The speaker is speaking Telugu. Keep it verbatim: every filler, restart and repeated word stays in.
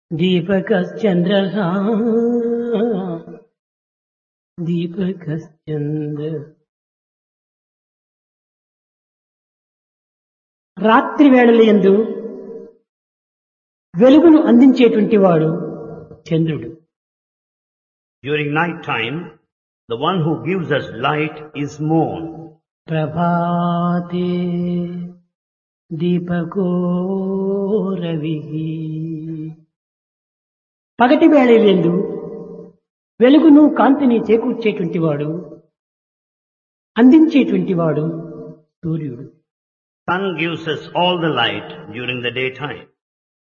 దీపకశ్చంద్రః దీపకశ్చంద్ర. రాత్రి వేళలయందు వెలుగును అందించేటువంటి వాడు చంద్రుడు. During night time, the one who gives us light is moon. ప్రభాతే దీపకో రవిః. పగటి వేళలందు వెలుగును కాంతిని చేకూర్చేటువంటి వాడు, అందించేటువంటి వాడు సూర్యుడు. Sun gives us all the light during the daytime.